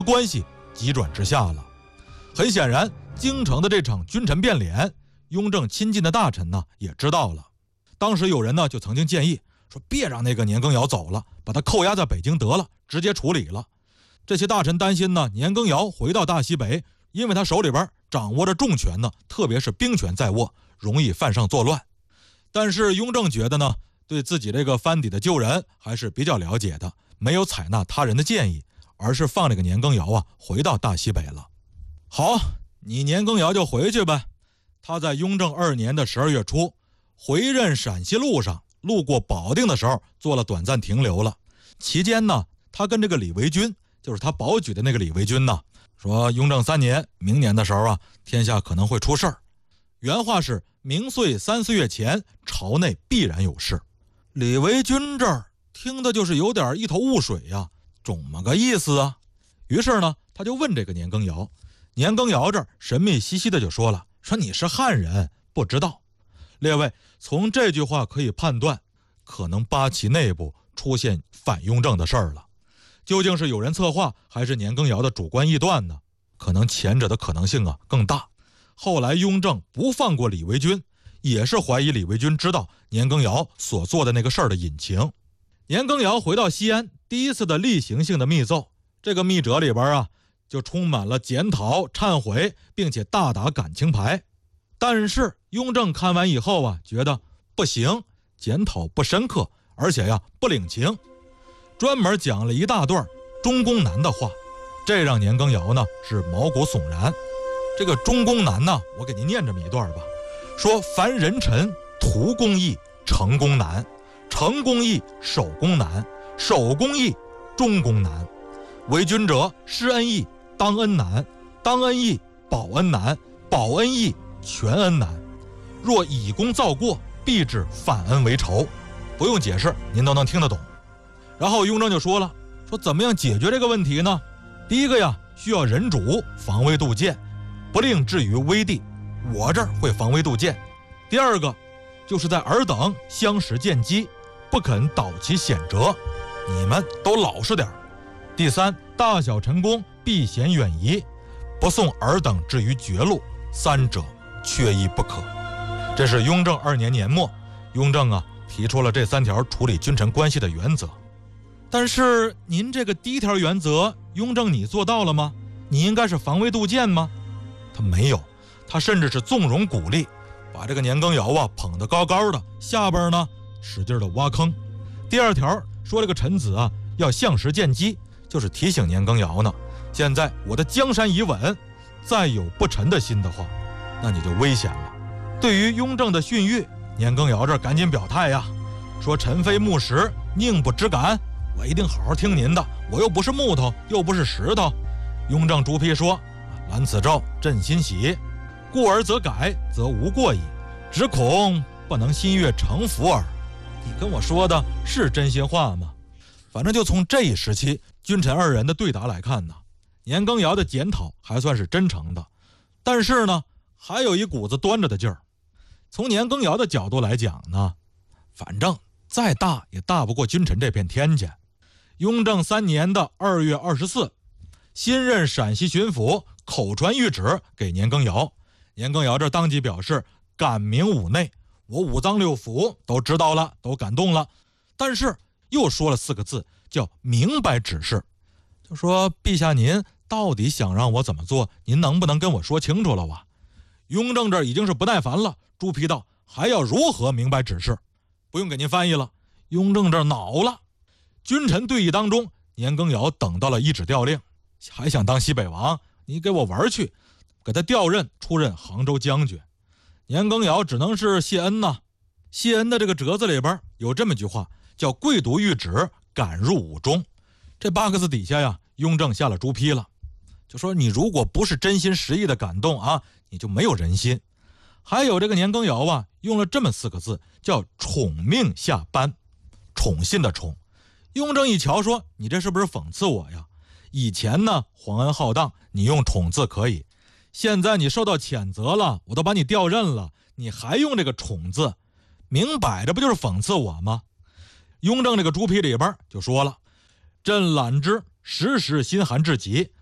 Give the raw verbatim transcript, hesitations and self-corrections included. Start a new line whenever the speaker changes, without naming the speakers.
关系急转直下了。很显然，京城的这场君臣变脸，雍正亲近的大臣呢也知道了。当时有人呢就曾经建议说，别让那个年羹尧走了，把他扣押在北京得了，直接处理了。这些大臣担心呢，年羹尧回到大西北，因为他手里边掌握着重权呢，特别是兵权在握，容易犯上作乱。但是雍正觉得呢，对自己这个藩邸的旧人还是比较了解的，没有采纳他人的建议，而是放这个年羹尧啊回到大西北了。好，你年羹尧就回去呗。他在雍正二年的十二月初，回任陕西路上，路过保定的时候做了短暂停留了。期间呢，他跟这个李维钧，就是他保举的那个李维钧呢，说雍正三年，明年的时候啊，天下可能会出事儿。原话是明岁三四月前，朝内必然有事。李维钧这儿听的就是有点一头雾水呀、啊，怎么个意思啊？于是呢，他就问这个年羹尧。年羹尧这儿神秘兮兮的就说了，说你是汉人，不知道。列位，从这句话可以判断，可能八旗内部出现反雍正的事儿了。究竟是有人策划，还是年羹尧的主观臆断呢？可能前者的可能性啊更大。后来雍正不放过李维钧，也是怀疑李维钧知道年羹尧所做的那个事儿的隐情。年羹尧回到西安，第一次的例行性的密奏，这个密折里边啊，就充满了检讨、忏悔，并且大打感情牌。但是雍正看完以后啊，觉得不行，检讨不深刻，而且呀不领情，专门讲了一大段中宫南的话，这让年羹尧呢是毛骨悚然。这个中宫南呢，我给您念这么一段吧，说凡人臣图公义，成公难；成公义，守公难；守公义，中宫难。为君者，施恩义，当恩难；当恩义，保恩难；保恩义，全恩难。若以功造过，必致反恩为仇。不用解释，您都能听得懂。然后雍正就说了，说怎么样解决这个问题呢？第一个呀，需要人主防微杜渐，不令至于危地，我这儿会防微杜渐。第二个，就是在尔等相识见机，不肯倒其险辙，你们都老实点。第三，大小臣工避嫌远移，不送尔等至于绝路，三者缺一不可。这是雍正二年年末，雍正啊提出了这三条处理君臣关系的原则。但是您这个第一条原则，雍正你做到了吗？你应该是防微杜渐吗？他没有，他甚至是纵容鼓励，把这个年羹尧啊捧得高高的，下边呢使劲的挖坑。第二条说这个臣子啊要相识见机，就是提醒年羹尧呢，现在我的江山已稳，再有不臣的心的话，那你就危险了。对于雍正的训谕，年羹尧这赶紧表态呀，说臣非木石，宁不知感，我一定好好听您的，我又不是木头，又不是石头。雍正逐批说，览此诏，朕欣喜，故而则改，则无过矣，只恐不能心悦诚服耳。你跟我说的是真心话吗？反正就从这一时期君臣二人的对答来看呢，年羹尧的检讨还算是真诚的，但是呢还有一股子端着的劲儿。从年羹尧的角度来讲呢，反正再大也大不过君臣这片天去。雍正三年的二月二十四，新任陕西巡抚口传谕旨给年羹尧，年羹尧这当即表示感明五内，我五脏六腑都知道了，都感动了，但是又说了四个字，叫明白指示，就说陛下您到底想让我怎么做，您能不能跟我说清楚了哇？雍正这已经是不耐烦了，朱批道还要如何明白指示？不用给您翻译了。雍正这恼了。君臣对弈当中，年羹尧等到了一纸调令，还想当西北王，你给我玩去，给他调任出任杭州将军。年羹尧只能是谢恩呐。谢恩的这个折子里边有这么句话，叫贵读谕旨，赶入武中。这八个字底下呀，雍正下了朱批了，就说你如果不是真心实意的感动啊，你就没有人心。还有这个年羹尧啊，用了这么四个字，叫宠命下颁，宠信的宠。雍正一瞧说，你这是不是讽刺我呀？以前呢皇恩浩荡，你用宠字可以，现在你受到谴责了，我都把你调任了，你还用这个宠字，明摆着不就是讽刺我吗？雍正这个朱批里边就说了，朕览之，时时心寒至极，